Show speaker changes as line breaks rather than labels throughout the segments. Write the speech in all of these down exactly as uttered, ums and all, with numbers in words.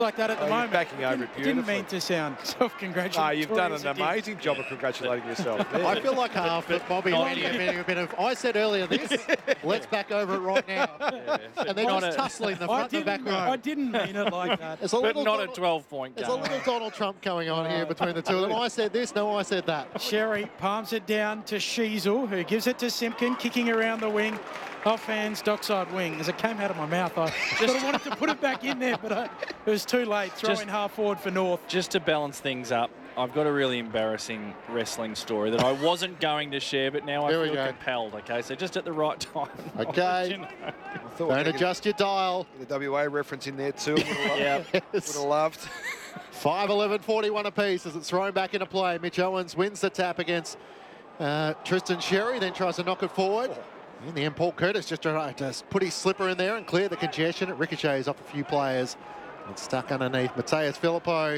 like that at the
oh,
moment.
Backing over it
Didn't mean to sound self-congratulatory.
No, you've done an amazing job of congratulating yourself.
I feel like half that Bobby media getting a bit of, I said earlier this, let's back over it right now. Yeah. And they're
Not
just
a,
tussling the front and the back row.
I didn't mean it like that.
There's a
but
little
not
Donald,
a twelve-point game.
There's a little Donald Trump going on here between the two of them. I said this, no, I said that.
Sherry palms it down to Sheasel, who gives it to Simpkin, kicking around the wing. Off hands, dockside wing. As it came out of my mouth, I sort of wanted to put it back in there, but I, it was too late. Throwing just, half forward for North.
Just to balance things up, I've got a really embarrassing wrestling story that I wasn't going to share, but now I feel compelled. Okay, so just at the right time.
Okay.
You know.
Don't adjust your dial.
The W A reference in there too.
Yeah.
Would have loved.
five eleven forty-one apiece as it's thrown back into play. Mitch Owens wins the tap against uh, Tristan Sherry, then tries to knock it forward. Oh. In the end, Paul Curtis just tried to put his slipper in there and clear the congestion. It ricochets off a few players. It's stuck underneath. Mateus Filippo.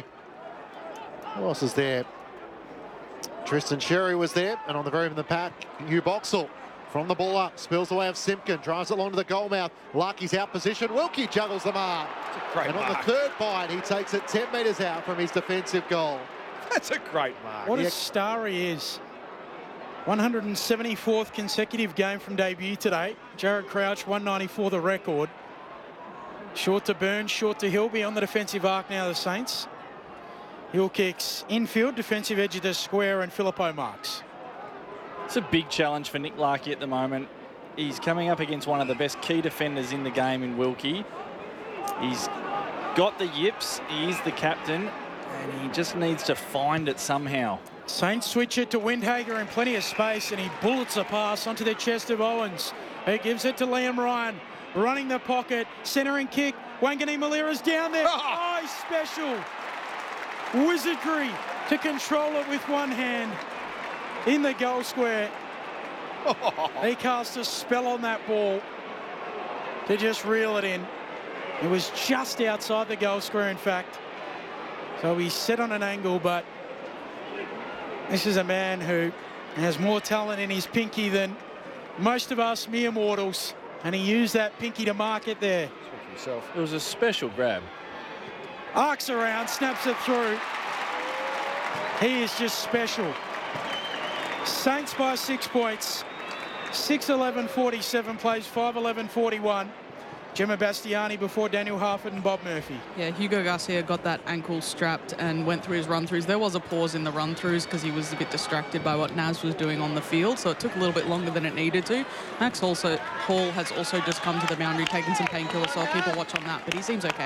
Who else is there? Tristan Sherry was there. And on the very end of the pack, Hugh Boxall from the ball up. Spills the way of Simpkin. Drives it along to the goal mouth. Larkey's out position. Wilkie juggles the mark.
Great
and
mark.
on the third bite, he takes it ten metres out from his defensive goal.
That's a great mark.
What
yeah.
a star he is. one hundred seventy-fourth consecutive game from debut today. Jared Crouch, one ninety-four the record. Short to Burns, short to Hilby on the defensive arc now, the Saints. Hill kicks infield, defensive edge of the square, and Filippo marks.
It's a big challenge for Nick Larkey at the moment. He's coming up against one of the best key defenders in the game in Wilkie. He's got the yips, he is the captain, and he just needs to find it somehow.
Saints switch it to Windhager in plenty of space, and he bullets a pass onto the chest of Owens. He gives it to Liam Ryan, running the pocket, centering kick. Wangani Malira's down there. Oh, he's special. Wizardry to control it with one hand in the goal square. He cast a spell on that ball to just reel it in. It was just outside the goal square, in fact. So he's set on an angle, but this is a man who has more talent in his pinky than most of us mere mortals, and he used that pinky to mark it there.
It was a special grab.
Arcs around, snaps it through. He is just special. Saints by six points. six eleven forty-seven plays five eleven forty-one. Gemma Bastiani before Daniel Harford and Bob Murphy.
Yeah, Hugo Garcia got that ankle strapped and went through his run-throughs. There was a pause in the run-throughs because he was a bit distracted by what Naz was doing on the field, so it took a little bit longer than it needed to. Max also, Hall has also just come to the boundary, taken some painkillers, so I'll keep a watch on that, but he seems okay.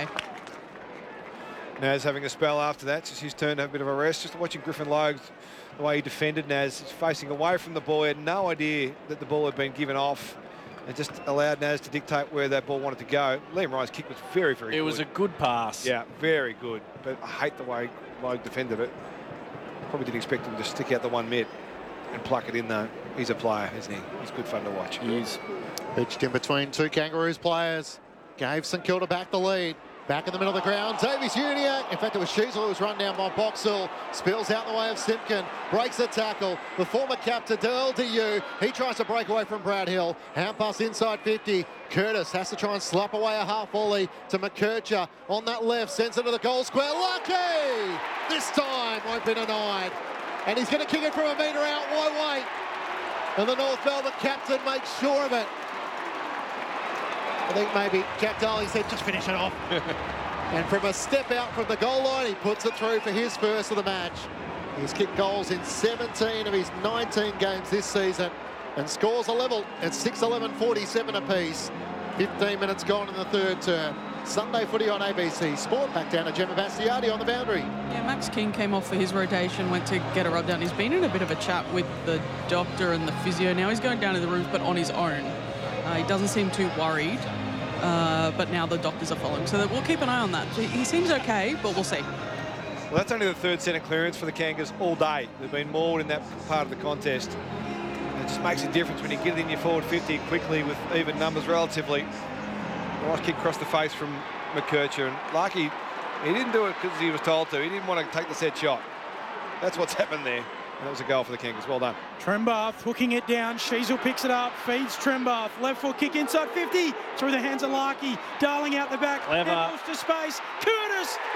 Naz having a spell after that. It's his turn to have a bit of a rest. Just watching Griffin Logue, the way he defended Naz, facing away from the ball. He had no idea that the ball had been given off. And just allowed Naz to dictate where that ball wanted to go. Liam Ryan's kick was very, very good.
It was a good pass.
Yeah, very good. But I hate the way Logue defended it. Probably didn't expect him to stick out the one mid and pluck it in, though. He's a player, isn't he? He's good fun to watch.
He is.
Pitched in between two Kangaroos players. Gave St Kilda back the lead. Back in the middle of the ground, Davies Uniac. In fact, it was Sheasel who was run down by Boxall. Spills out the way of Simpkin. Breaks the tackle. The former captain, Del D U. He tries to break away from Brad Hill. Hand pass inside fifty. Curtis has to try and slap away a half volley to McKercher on that left. Sends it to the goal square. Lucky! This time won't be denied. And he's going to kick it from a metre out. Why wait? And the North Melbourne captain makes sure of it. I think maybe Jack Darley said, just finish it off. And from a step out from the goal line, he puts it through for his first of the match. He's kicked goals in seventeen of his nineteen games this season and scores a level at six eleven forty-seven apiece. fifteen minutes gone in the third term. Sunday footy on A B C Sport. Back down to Gemma Bastiani on the boundary.
Yeah, Max King came off for his rotation, went to get a rub down. He's been in a bit of a chat with the doctor and the physio. Now he's going down to the rooms, but on his own. Uh, he doesn't seem too worried, uh, but now the doctors are following. So that we'll keep an eye on that. He seems okay, but we'll see.
Well, that's only the third centre clearance for the Kangas all day. They've been mauled in that part of the contest. And it just makes a difference when you get it in your forward fifty quickly with even numbers relatively. Nice kick across the face from McKercher. And Larkey, he didn't do it because he was told to. He didn't want to take the set shot. That's what's happened there. And that was a goal for the Kangas. Well done.
Trembath hooking it down. Sheasel picks it up, feeds Trembath. Left foot kick inside fifty. Through the hands of Larkey. Darling out the back.
Clever.
Balls to space. Curtis! Curtis